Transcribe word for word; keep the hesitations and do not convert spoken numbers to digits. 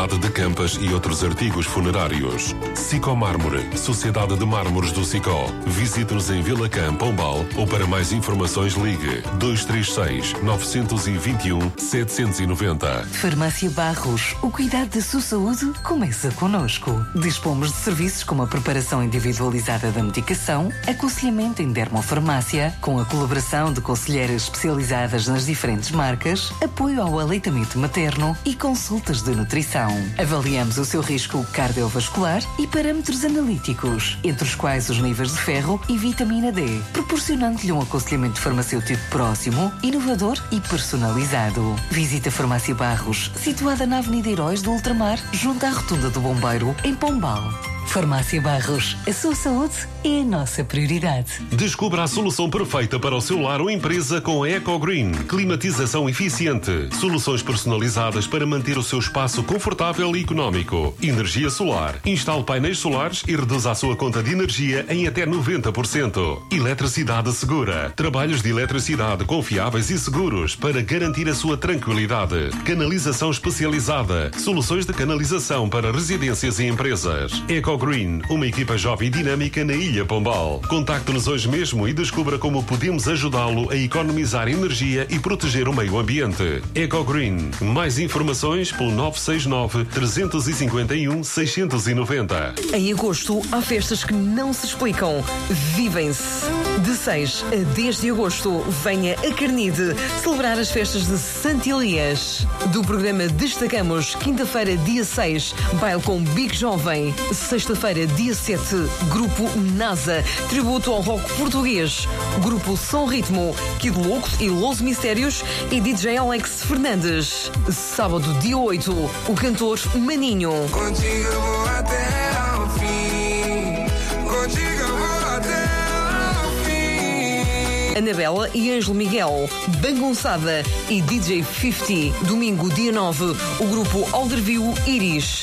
variedade de campas e outros artigos funerários. Sicó Mármore, Sociedade de Mármores do Sicó. Visite-nos em Vila Cã, Pombal, ou para mais informações ligue dois três seis, nove dois um, sete nove zero. Farmácia Barros, o cuidado da sua saúde começa connosco. Dispomos de serviços como a preparação individualizada da medicação, aconselhamento em dermofarmácia, com a colaboração de conselheiras especializadas nas diferentes marcas, apoio ao aleitamento materno e consultas de nutrição. Avaliamos o seu risco cardiovascular e parâmetros analíticos, entre os quais os níveis de ferro e vitamina D, proporcionando-lhe um aconselhamento farmacêutico próximo, inovador e personalizado. Visita a Farmácia Barros, situada na Avenida Heróis do Ultramar, junto à Rotunda do Bombeiro, em Pombal. Farmácia Barros, a sua saúde é a nossa prioridade. Descubra a solução perfeita para o seu lar ou empresa com a EcoGreen. Climatização eficiente. Soluções personalizadas para manter o seu espaço confortável e económico. Energia solar. Instale painéis solares e reduza a sua conta de energia em até noventa por cento. Eletricidade segura. Trabalhos de eletricidade confiáveis e seguros para garantir a sua tranquilidade. Canalização especializada. Soluções de canalização para residências e empresas. EcoGreen, uma equipa jovem e dinâmica na Ilha Pombal. Contacte-nos hoje mesmo e descubra como podemos ajudá-lo a economizar energia e proteger o meio ambiente. EcoGreen. Mais informações pelo nove seis nove, três cinco um, seis nove zero. Em agosto, há festas que não se explicam. Vivem-se. De seis a dez de agosto, venha a Carnide celebrar as festas de Santa Elias. Do programa destacamos quinta-feira, dia seis, baile com Big Jovem. Sexta-feira, dia sete, Grupo NASA, tributo ao rock português. Grupo Som Ritmo, Kid Louco e Los Mistérios e D J Alex Fernandes. Sábado, dia oito, o cantor Maninho. Contigo vou até ao fim. Contigo vou até ao fim. Anabela e Ângelo Miguel, Bangonçada e D J cinquenta. Domingo, dia nove, o grupo Alderview Iris.